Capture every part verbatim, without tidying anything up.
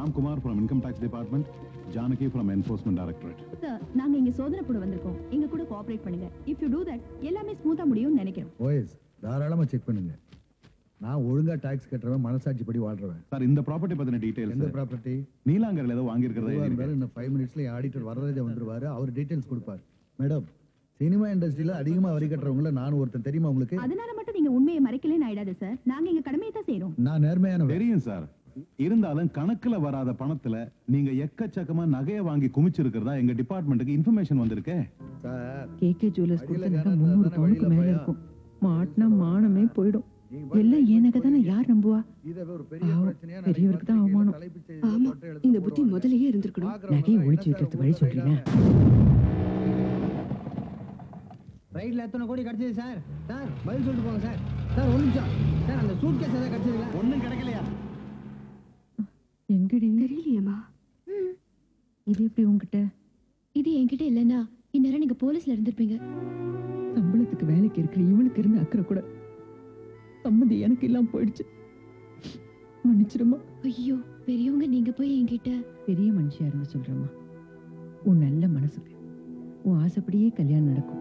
Ramkumar from income tax department, Janaki from enforcement directorate. Sir, நாங்க இங்க சோதனை போட வந்திருக்கோம். எங்க கூட கோஆபரேட் பண்ணுங்க. இஃப் யூ டு தட் எல்லாமே ஸ்மூத்தா முடியும்னு நினைக்கிறேன். ஓஎஸ் தாராளமா செக் பண்ணுங்க. நான் ஒழுங்கா டாக்ஸ் கட்டுறவன், மனசாட்சி படி வாழ்றவன். சார், இந்த ப்ராப்பர்ட்டி பத்தின டீடைல்ஸ். எந்த ப்ராப்பர்ட்டி? நீலாங்கரில் ஏதோ வாங்கியிருக்கிறதா எழுதியிருக்காரு. இன்னும் ஃபைவ் மினிட்ஸ்ல ஆடிட்டர் வரதே வந்துருவாரு. அவர் டீடைல்ஸ் கொடுப்பார். மேடம், சினிமா இண்டஸ்ட்ரியில அதிகமா வரி கட்டுறவங்கள நான் ஒருத்தன், தெரியுமா உங்களுக்கு? அதனால மட்டும் நீங்க உண்மையை மறைக்கலன்னு ஆயிடாது சார். நாங்க எங்க கடமையை தான் செய்யறோம். நான் நேர்மையான. தெரியும் சார். இருந்தாலும் கணக்குல வராத பணத்துல நீங்க எக்கச்சக்கமா நகையை வாங்கி குமிச்சிருக்கிறதா எங்க டிபார்ட்மெண்ட்டுக்கு இன்ஃபர்மேஷன் வந்திருக்கு. சார், கேகே ஜுவல்லர்ஸ் கொடுத்த நகை முந்நூறு பவுனுக்கு மேல இருக்கும். மாட்டினா மானமே போயிடும். எல்லாம் ஏன் நகை தானே, யார் நம்புவா? பெரியவருக்கு தான் அவமானம். ஆமா, இந்த புத்தி முதல்லயே இருந்திருக்கணும். நகையை ஒழிச்சு வைக்கிறது வழி சொல்றீங்க. ரைட்ல எத்தனை கோடி கிடைச்சது சார்? சார் பதில் சொல்லிட்டு போங்க சார். சார் ஒரு நிமிஷம் சார், அந்த சூட் கேஸ் ஏதாவது கிடைச்சதுங்களா? ஒண்ணும் கிடைக்கலையா? எங்கடி? தெரியலையேம்மா. இது எப்படி உங்ககிட்ட? இது என்கிட்ட இல்லைன்னா இந்நேரம் நீங்க போலீஸ்ல இருந்திருப்பீங்க. சம்பளத்துக்கு வேலைக்கு இருக்கிற இவனுக்கு இருந்த அக்கறை கூட சம்மதி எனக்கு இல்லாம போயிடுச்சு. மன்னிச்சிருமா. ஐயோ, பெரியவங்க நீங்க போய் என்கிட்ட. பெரிய மனுஷியா இருந்து சொல்றேம்மா, உன் நல்ல மனசுக்கு உன் ஆசைப்படியே கல்யாணம் நடக்கும்.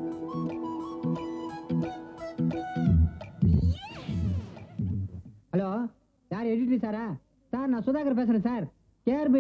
ஹலோ, யார் எடிட்டர் சாரா? சார், நான் சுதாகர் பேசுறேன் சார். கேஆர்பி